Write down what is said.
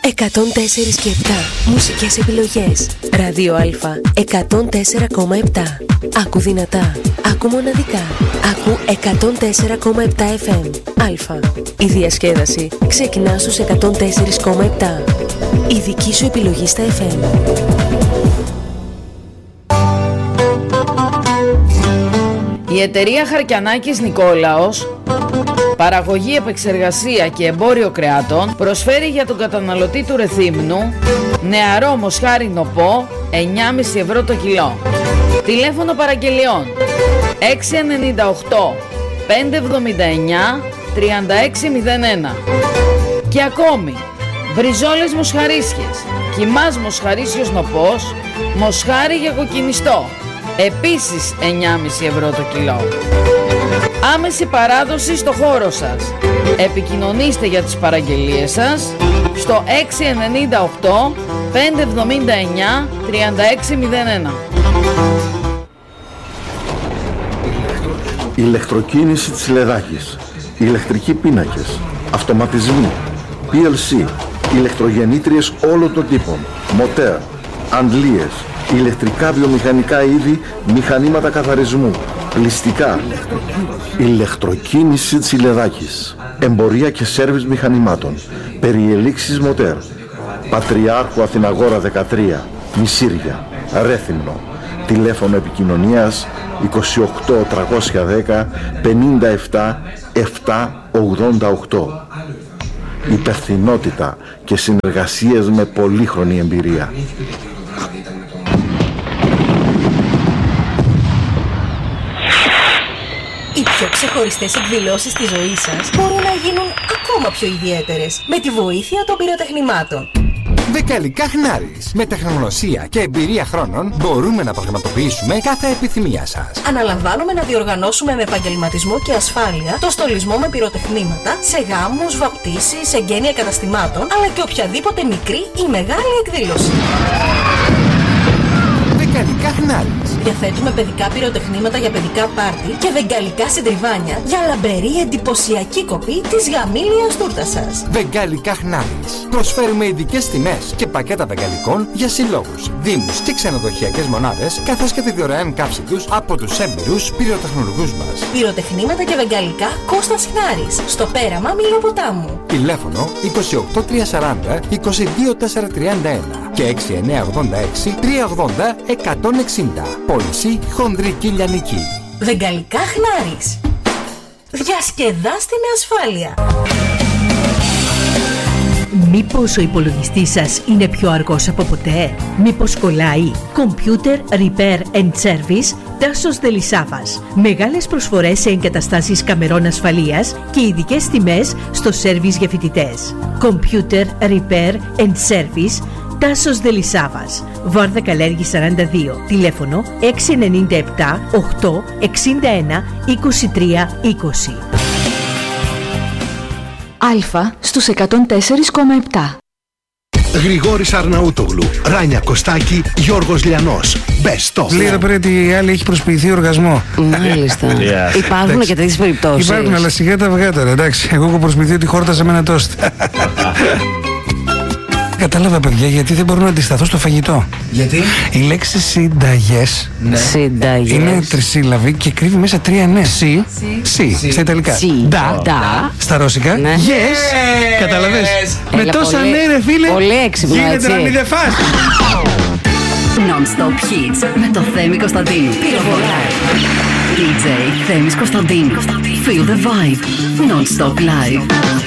104 και 7 μουσικές επιλογές. Ράδιο Α 104,7. Άκου δυνατά, άκου μοναδικά. Άκου 104,7 FM. Α. Η διασκέδαση ξεκινά στους 104,7. Η δική σου επιλογή στα FM. Η εταιρεία Χαρκιανάκης Νικόλαος, παραγωγή, επεξεργασία και εμπόριο κρεάτων, προσφέρει για τον καταναλωτή του Ρεθύμνου νεαρό μοσχάρι νοπό 9,5 ευρώ το κιλό. Τηλέφωνο παραγγελιών 698 579 3601. Και ακόμη μπριζόλες μοσχαρίσιες, κιμάς μοσχαρίσιος νοπός, μοσχάρι για κοκκινιστό, επίσης 9,5 ευρώ το κιλό. Άμεση παράδοση στο χώρο σας. Επικοινωνήστε για τις παραγγελίες σας στο 698 579 3601. Ηλεκτροκίνηση της Λεδάκης. Ηλεκτρικοί πίνακες, αυτοματισμοί, PLC, ηλεκτρογεννήτριες όλων των τύπων, μοτέρ, αντλίες, ηλεκτρικά βιομηχανικά είδη, μηχανήματα καθαρισμού, πλυστικά. Ηλεκτροκίνηση της Λεδάκης. Εμπορία και σέρβις μηχανημάτων. Περιελήξεις μοτέρ. Πατριάρχου Αθηναγόρα 13, Μισήρια, Ρέθυμνο. Τηλέφωνο επικοινωνίας 28 310 57 788. Υπευθυνότητα και συνεργασίες με πολύχρονη εμπειρία. Οι πιο ξεχωριστές εκδηλώσεις της ζωής σας μπορούν να γίνουν ακόμα πιο ιδιαίτερες με τη βοήθεια των πυροτεχνημάτων. Βεγγαλικά Χνάρης. Με τεχνογνωσία και εμπειρία χρόνων μπορούμε να πραγματοποιήσουμε κάθε επιθυμία σας. Αναλαμβάνουμε να διοργανώσουμε με επαγγελματισμό και ασφάλεια το στολισμό με πυροτεχνήματα σε γάμους, βαπτίσεις, εγγένεια καταστημάτων, αλλά και οποιαδήποτε μικρή ή μεγάλη εκδήλωση. Βεγγαλικά Χνάρης. Διαθέτουμε παιδικά πυροτεχνήματα για παιδικά πάρτι και βεγγαλικά συντριβάνια για λαμπερή εντυπωσιακή κοπή της γαμήλιας τούρτας σας. Βεγγαλικά Χνάρης. Προσφέρουμε ειδικές τιμές και πακέτα βεγγαλικών για συλλόγους, δήμους και ξενοδοχειακές μονάδες, καθώς και τη δωρεάν καύση τους από τους έμπειρους πυροτεχνουργούς μας. Πυροτεχνήματα και βεγγαλικά Κώστας Χνάρης, στο πέραμα Μιλοποτάμου. Τηλέφωνο 28 340 22 431 και 6986 380 160. Πώληση Χονδρική Λιανική. Βεγγαλικά Χνάρης. Διασκεδάστε με ασφάλεια. Μήπως ο υπολογιστής σας είναι πιο αργός από ποτέ? Μήπως κολλάει? Computer Repair and Service Τάσος Δελισάβας. Μεγάλες προσφορές σε εγκαταστάσεις καμερών ασφαλείας και ειδικές τιμές στο σέρβις για φοιτητές. Computer Repair and Service Τάσος Δελισάβας. Βάρδα Καλέργη 42. Τηλέφωνο 697 8 61 23 20. Α στους 104,7. Γρηγόρης Αρναούτογλου, Ράνια Κωστάκη, Γιώργος Λιανός. Best of. Λέει εδώ πέρα ότι η άλλη έχει προσποιηθεί οργασμό. Μάλιστα. Υπάρχουν και τέτοιες περιπτώσεις. Υπάρχουν, αλλά σιγά τα αυγά τώρα. Εντάξει, εγώ έχω προσποιηθεί ότι χόρτασα με ένα τόστ. Κατάλαβα, παιδιά, γιατί δεν μπορώ να αντισταθώ στο φαγητό. Γιατί? Η λέξη συνταγές, ναι, είναι τρισύλλαβη και κρύβει μέσα τρία ναι. Σι, στα ιταλικά. Ντα, στα ρώσικα. Ναι. Yes. Καταλαβες. Με τόσα ναι, ρε φίλε. Πολύ έξυπνο, γίνεται να μην δε φας. Non-stop hits με το Θέμη Κωνσταντίνου. DJ Θέμης Κωνσταντίνου. Feel the vibe. Non-stop live.